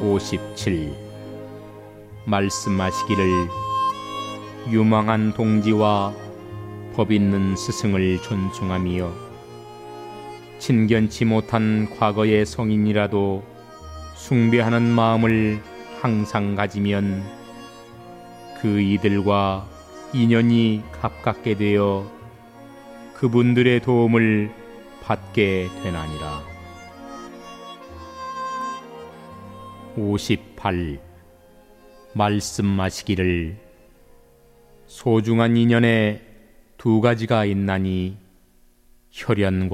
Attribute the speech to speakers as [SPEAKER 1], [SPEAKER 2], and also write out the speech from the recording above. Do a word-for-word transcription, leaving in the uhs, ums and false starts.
[SPEAKER 1] 오십칠. 말씀하시기를 유망한 동지와 법 있는 스승을 존중하며 친견치 못한 과거의 성인이라도 숭배하는 마음을 항상 가지면 그 이들과 인연이 가깝게 되어 그분들의 도움을 받게 되나니라. 오십팔. 말씀하시기를 소중한 인연에 두 가지가 있나니 혈연과